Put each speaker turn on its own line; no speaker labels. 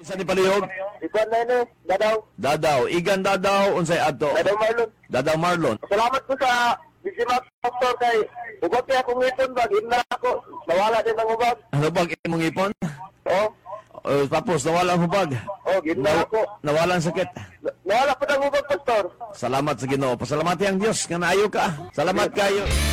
Isa ni palihog.
Ikaw na yun, Dadaw.
Dadaw. Igan Dadaw. Unsay adto.
Dadaw Marlon.
Dadaw Marlon.
Salamat po sa Bisimat Pastor kay ubag kaya akong ngipon ba, gina ako. Nawala din ang ubag.
Ano bag imong ipon?
Oh,
Tapos nawala ang hubag.
oh, gina ako.
Nawala ang sakit.
Nawala po ng ubag, Pastor.
Salamat sa Ginoo. Pasalamati ang Dios nga naayo ka. Salamat kayo.